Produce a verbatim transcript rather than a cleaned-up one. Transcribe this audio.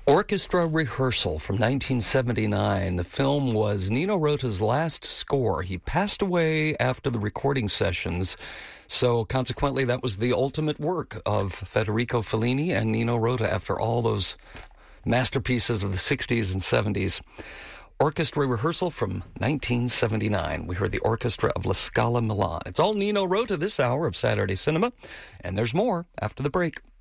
Orchestra Rehearsal from nineteen seventy-nine. The film was Nino Rota's last score. He passed away after the recording sessions, so consequently that was the ultimate work of Federico Fellini and Nino Rota after all those masterpieces of the sixties and seventies. Orchestra Rehearsal from nineteen seventy-nine. We heard the orchestra of La Scala Milan. It's all Nino Rota this hour of Saturday Cinema, and there's more after the break.